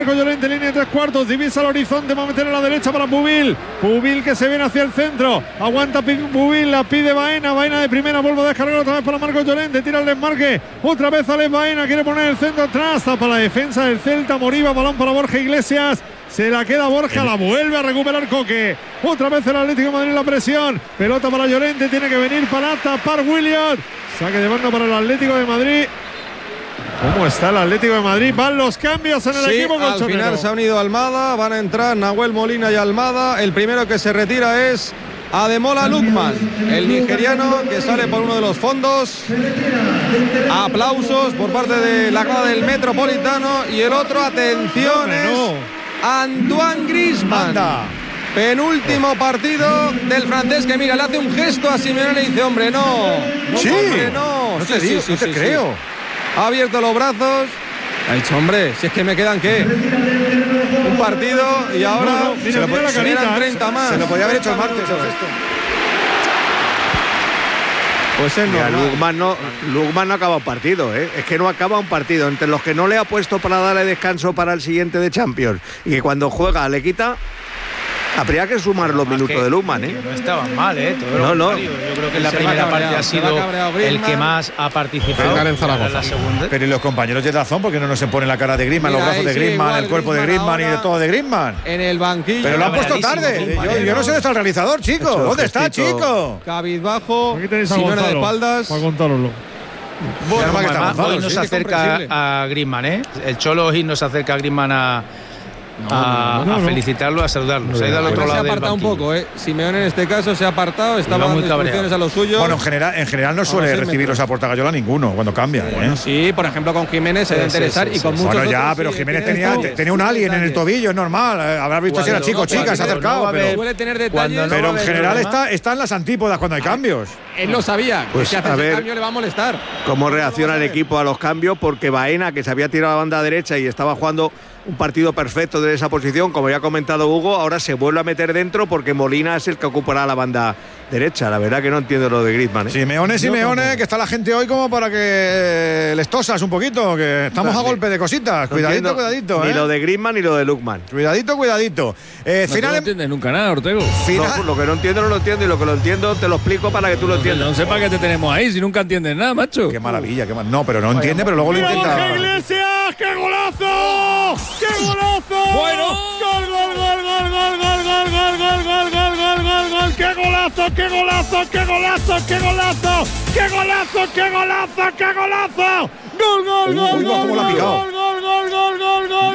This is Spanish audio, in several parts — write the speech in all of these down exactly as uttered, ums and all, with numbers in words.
Llorente, línea de tres cuartos, divisa el horizonte, va a meter a la derecha para Pubil. Pubil que se viene hacia el centro, aguanta Pubil, la pide Baena, Baena de primera, vuelve a descargar otra vez para Marcos Llorente, tira el desmarque, otra vez Alex Baena, quiere poner el centro atrás, para la defensa del Celta, Moriba, balón para Borja Iglesias, se la queda Borja, la vuelve a recuperar Coque, otra vez el Atlético de Madrid la presión, pelota para Llorente, tiene que venir para tapar Williams, saque de banda para el Atlético de Madrid. ¿Cómo está el Atlético de Madrid? Van los cambios en el sí, equipo colchonero. Al final se ha unido Almada, van a entrar Nahuel Molina y Almada. El primero que se retira es Ademola Lookman, el nigeriano que sale por uno de los fondos. Aplausos por parte de la grada del Metropolitano. Y el otro, atención, es Antoine Griezmann. Anda. Penúltimo partido del francés que mira, le hace un gesto a Simeone y le dice, hombre, no. no sí, hombre, no. No sí, te sí, digo, sí, no te sí, creo. Sí. Ha abierto los brazos. Ha dicho, hombre, si es que me quedan, ¿qué? Un partido y ahora no, no, mira, se lo mira la se carita, treinta se, más. Se lo podía haber hecho el martes el gesto. Pues es normal. Lookman no, Lookman no acaba un partido, ¿eh? Es que no acaba un partido. Entre los que no le ha puesto para darle descanso para el siguiente de Champions y que cuando juega le quita, habría que sumar los minutos que, de Lookman, ¿eh? No estaban mal, ¿eh? Todo no, no. Yo creo que en la primera parte ha sido el que más ha participado. En Zaragoza. Pero ¿y los compañeros de Dazón por qué no nos ponen la cara de Griezmann, Mira, los brazos de sí, Griezmann, el cuerpo de Griezmann y de todo de Griezmann? En el banquillo. Pero lo han puesto tarde. Yo, yo no sé dónde está el realizador, chico. ¿Dónde está, chico? Cabizbajo. Aquí tenéis a Simeone Gonzalo, de espaldas. para contároslo. Bueno, Además, Gonzalo, hoy nos sí, acerca a Griezmann, ¿eh? El Cholo hoy nos acerca a Griezmann a, a, no, no, a no. felicitarlo, a saludarlo. Se ha ido al otro se ha lado del apartado un banquillo. poco, ¿eh? Simeone en este caso se ha apartado, estaba muy dando instrucciones cabreado. a los suyos. Bueno, en general, en general no suele recibirlos a Portagayola ninguno cuando cambia, ¿eh? Bueno, sí, por ejemplo, con Jiménez se debe Sí, sí, interesar sí, y con sí. muchos Bueno, ya, otros, pero sí, Jiménez tiene tenía, detalles, tenía un tiene alien en el detalles. tobillo, es normal. eh, Habrá visto si era Cuando chico o no, chica, cuando se ha no acercado. va a Pero, haber- Suele tener Cuando detalles. no pero va en a haber general problema. está, está en las antípodas cuando hay cambios. Él lo sabía, Pues, que si hace a ese ver. cambio le va a molestar. Cómo reacciona el equipo a los cambios, porque Baena, que se había tirado a la banda derecha y estaba jugando un partido perfecto de esa posición, como ya ha comentado Hugo, ahora se vuelve a meter dentro porque Molina es el que ocupará la banda derecha. La verdad que no entiendo lo de Griezmann, ¿eh? Simeone, Simeone, que está la gente hoy como para que les tosas un poquito, que estamos a Ni- golpe de cositas. No Cuidadito, entiendo cuidadito, Ni ¿eh? lo de Griezmann ni lo de Lookman. Cuidadito, cuidadito. Eh, No, final, tú no entiendes nunca nada, Ortego. final- No, lo que no entiendo no lo entiendo y lo que lo entiendo te lo explico para que tú lo entiendas. No sé para qué te tenemos ahí si nunca entiendes nada, macho. Qué maravilla, qué mar... No, pero no entiende, pero luego lo ¡Mira Borja intenta. Iglesias! ¡Qué golazo! ¡Qué golazo! Bueno. ¡Gol, gol, gol, gol, gol, gol, gol, gol, gol, gol, gol, gol, gol, gol! ¡Qué golazo, qué golazo, qué golazo, qué golazo! ¡Qué golazo, qué golazo, qué golazo! ¡Gol, gol, Uy, gol, uy, gol, cómo lo ha gol, picado. gol, gol, gol, gol, gol, gol!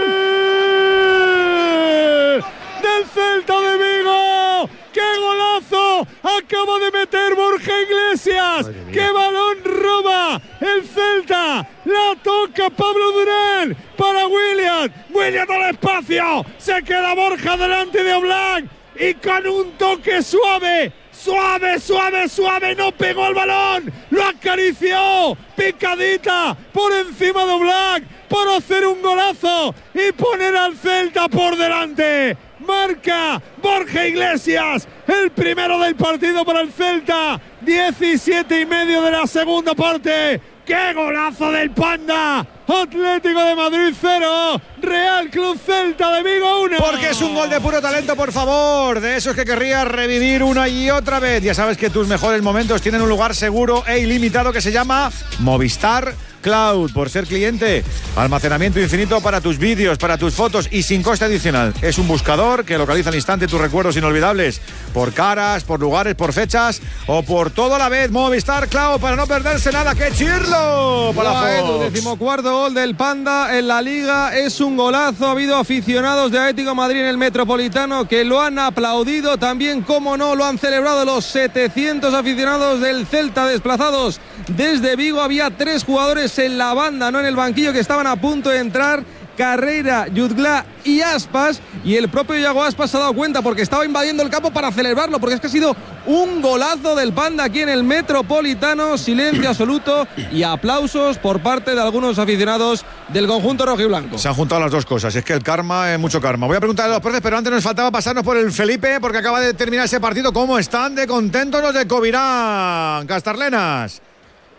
¡Del Celta de Vigo! ¡Qué golazo! Acaba de meter Borja Iglesias. ¡Qué balón roba el Celta! La toca Pablo Durán para William. William al espacio. Se queda Borja delante de Oblak. Y con un toque suave. Suave, suave, suave, no pegó el balón, lo acarició, picadita por encima de Oblak para hacer un golazo y poner al Celta por delante. Marca Borja Iglesias, el primero del partido para el Celta, diecisiete y medio de la segunda parte. ¡Qué golazo del Panda! Atlético de Madrid cero, Real Club Celta de Vigo uno. Porque es un gol de puro talento, por favor. De esos que querrías revivir una y otra vez. Ya sabes que tus mejores momentos tienen un lugar seguro e ilimitado que se llama Movistar Cloud. Por ser cliente, almacenamiento infinito para tus vídeos, para tus fotos y sin coste adicional. Es un buscador que localiza al instante tus recuerdos inolvidables. Por caras, por lugares, por fechas o por todo a la vez. Movistar Cloud para no perderse nada. ¡Qué chirlo! Para Buah, Edu, Fox. decimocuarto gol del Panda en la Liga, es un golazo. Ha habido aficionados de Atlético de Madrid en el Metropolitano que lo han aplaudido, también como no lo han celebrado los setecientos aficionados del Celta desplazados desde Vigo. Había tres jugadores en la banda, no en el banquillo, que estaban a punto de entrar: Carrera, Jutgla y Aspas, y el propio Iago Aspas se ha dado cuenta porque estaba invadiendo el campo para celebrarlo, porque es que ha sido un golazo del Panda aquí en el Metropolitano. Silencio absoluto y aplausos por parte de algunos aficionados del conjunto rojiblanco. Se han juntado las dos cosas, es que el karma es mucho karma. Voy a preguntarle a los profes, pero antes nos faltaba pasarnos por el Felipe, porque acaba de terminar ese partido. ¿Cómo están de contentos los de Covirán, Castarlenas?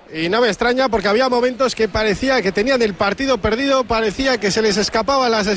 Y no me extraña porque había momentos que parecía que tenían el partido perdido, parecía que se les escapaban las